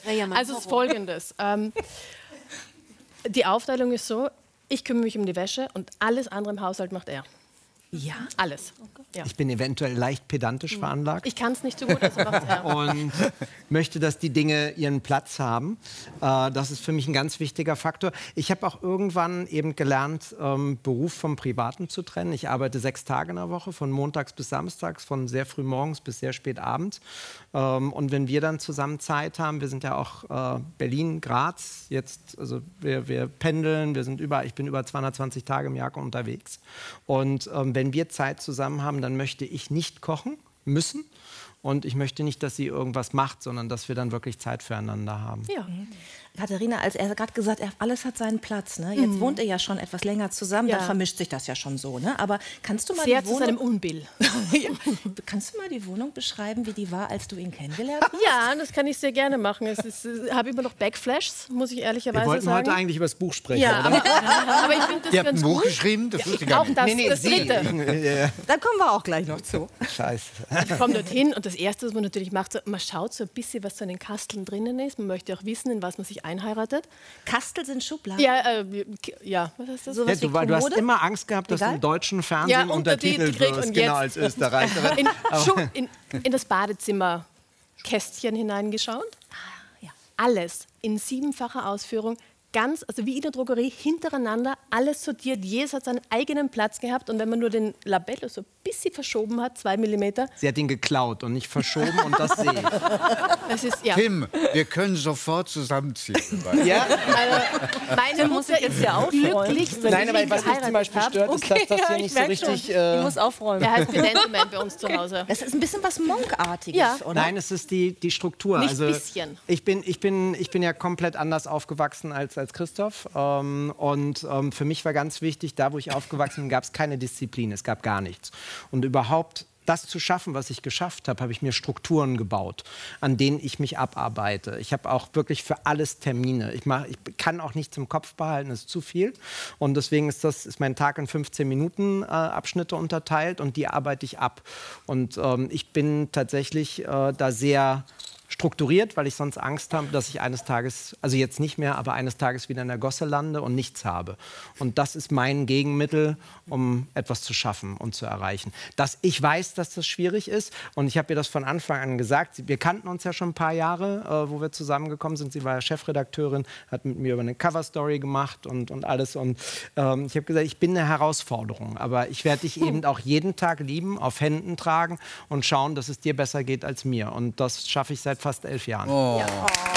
Also es ist Folgendes. Die Aufteilung ist so, ich kümmere mich um die Wäsche und alles andere im Haushalt macht er. Ja? Alles. Ja. Ich bin eventuell leicht pedantisch veranlagt. Ich kann es nicht so gut, also macht er. Und möchte, dass die Dinge ihren Platz haben. Das ist für mich ein ganz wichtiger Faktor. Ich habe auch irgendwann eben gelernt, Beruf vom Privaten zu trennen. Ich arbeite 6 Tage in der Woche, von montags bis samstags, von sehr früh morgens bis sehr spät abends. Und wenn wir dann zusammen Zeit haben, wir sind ja auch Berlin, Graz, jetzt, also wir pendeln, wir sind ich bin über 220 Tage im Jahr unterwegs. Und wenn wir Zeit zusammen haben, dann möchte ich nicht kochen müssen. Und ich möchte nicht, dass sie irgendwas macht, sondern dass wir dann wirklich Zeit füreinander haben. Ja. Katharina, als er gerade gesagt hat, alles hat seinen Platz. Ne? Jetzt wohnt er ja schon etwas länger zusammen, dann vermischt sich das ja schon so. Ne? Aber kannst du mal Sehr die zu seinem Unbill. Kannst du mal die Wohnung beschreiben, wie die war, als du ihn kennengelernt hast? Ja, das kann ich sehr gerne machen. Ich habe immer noch Backflashes, muss ich ehrlicherweise sagen. Wir wollten heute eigentlich über das Buch sprechen. Ja, aber ich finde das Ihr habt ein ganz Buch gut. geschrieben? Das wusste ich gar Auch nicht. das dritte. Da kommen wir auch gleich noch zu. Scheiße. Ich komme dorthin und das Erste, was man natürlich macht, so, man schaut so ein bisschen, was so in den Kasteln drinnen ist. Man möchte auch wissen, in was man sich einheiratet. Kastel sind Schubladen. Ja, was ist das? Ja, du hast immer Angst gehabt, dass du im deutschen Fernsehen untertitelt wirst, genau als Österreicherin. In das Badezimmerkästchen hineingeschaut. Ja. Alles in 7-facher Ausführung. Ganz, also wie in der Drogerie, hintereinander, alles sortiert. Jedes hat seinen eigenen Platz gehabt. Und wenn man nur den Labello so ein bisschen verschoben hat, 2 Millimeter. Sie hat ihn geklaut und nicht verschoben und das sehe ich. Das ist, ja. Tim, wir können sofort zusammenziehen. Ja? Also, meine Mutter ist ja auch glücklich. Nein, aber was mich zum Beispiel stört, ist, dass das hier nicht so richtig... Ich muss aufräumen. Der heißt Pedantoman bei uns zu Hause. Das ist ein bisschen was Monkartiges, Ja. oder? Nein, es ist die Struktur. Nicht also, bisschen. Ich bin ja komplett anders aufgewachsen als Christoph. Für mich war ganz wichtig, da wo ich aufgewachsen bin, gab es keine Disziplin, es gab gar nichts. Und überhaupt das zu schaffen, was ich geschafft habe, habe ich mir Strukturen gebaut, an denen ich mich abarbeite. Ich habe auch wirklich für alles Termine. Ich kann auch nicht zum Kopf behalten, das ist zu viel. Und deswegen ist mein Tag in 15 Minuten Abschnitte unterteilt und die arbeite ich ab. Und ich bin tatsächlich da sehr strukturiert, weil ich sonst Angst habe, dass ich eines Tages, also jetzt nicht mehr, aber eines Tages wieder in der Gosse lande und nichts habe. Und das ist mein Gegenmittel, um etwas zu schaffen und zu erreichen. Ich weiß, dass das schwierig ist und ich habe ihr das von Anfang an gesagt. Wir kannten uns ja schon ein paar Jahre, wo wir zusammengekommen sind. Sie war ja Chefredakteurin, hat mit mir über eine Coverstory gemacht und alles. Und ich habe gesagt, ich bin eine Herausforderung, aber ich werde dich eben auch jeden Tag lieben, auf Händen tragen und schauen, dass es dir besser geht als mir. Und das schaffe ich seit fast 11 Jahren. Oh. Ja.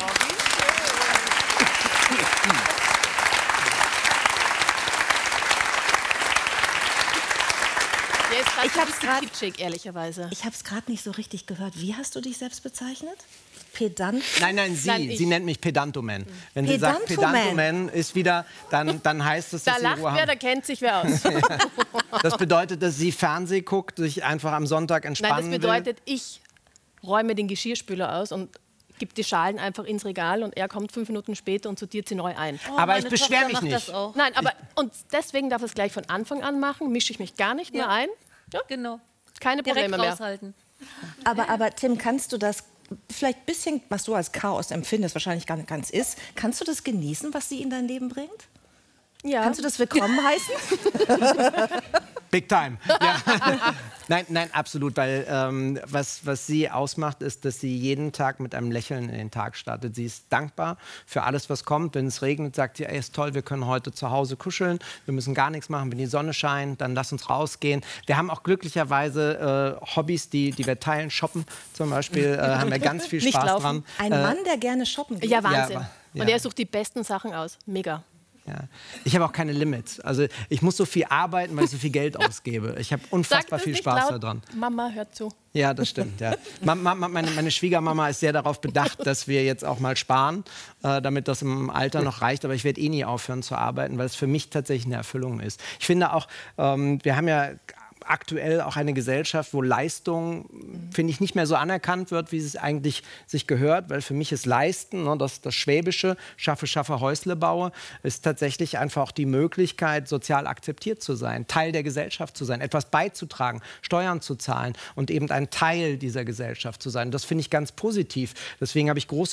Ich habe es gerade kitschig, ehrlicherweise. Ich habe es gerade nicht so richtig gehört. Wie hast du dich selbst bezeichnet? Pedant? Nein, sie nennt mich Pedantoman. Wenn sie sagt, Pedantoman ist wieder, dann heißt es, dass da sie lacht Ruhe wer, haben. da kennt sich wer aus. Das bedeutet, dass sie Fernseh guckt, sich einfach am Sonntag entspannen Nein, das bedeutet, ich räume den Geschirrspüler aus und gebe die Schalen einfach ins Regal und er kommt 5 Minuten später und sortiert sie neu ein. Oh, aber ich beschwere mich nicht. Nein, aber und deswegen darf es gleich von Anfang an machen, mische ich mich gar nicht mehr ein. Ja? Genau. Keine Direkt Probleme mehr. raushalten. Aber Tim, kannst du das vielleicht ein bisschen, was du als Chaos empfindest, wahrscheinlich gar nicht ganz ist, kannst du das genießen, was sie in dein Leben bringt? Ja. Kannst du das willkommen heißen? Big time. Ja. Nein, absolut, weil was sie ausmacht, ist, dass sie jeden Tag mit einem Lächeln in den Tag startet. Sie ist dankbar für alles, was kommt. Wenn es regnet, sagt sie, ey, ist toll, wir können heute zu Hause kuscheln, wir müssen gar nichts machen. Wenn die Sonne scheint, dann lass uns rausgehen. Wir haben auch glücklicherweise Hobbys, die wir teilen. Shoppen zum Beispiel, haben wir ganz viel Spaß dran. Ein Mann, der gerne shoppen geht. Ja, Wahnsinn. Ja. Und er sucht die besten Sachen aus. Mega. Ja. Ich habe auch keine Limits. Also ich muss so viel arbeiten, weil ich so viel Geld ausgebe. Ich habe unfassbar viel Spaß daran. Mama, hört zu. Ja, das stimmt. Ja. Meine Schwiegermama ist sehr darauf bedacht, dass wir jetzt auch mal sparen, damit das im Alter noch reicht. Aber ich werde eh nie aufhören zu arbeiten, weil es für mich tatsächlich eine Erfüllung ist. Ich finde auch, wir haben ja aktuell auch eine Gesellschaft, wo Leistung, finde ich, nicht mehr so anerkannt wird, wie es eigentlich sich gehört, weil für mich ist Leisten, ne, das Schwäbische, schaffe, Häusle baue, ist tatsächlich einfach auch die Möglichkeit, sozial akzeptiert zu sein, Teil der Gesellschaft zu sein, etwas beizutragen, Steuern zu zahlen und eben ein Teil dieser Gesellschaft zu sein. Das finde ich ganz positiv. Deswegen habe ich große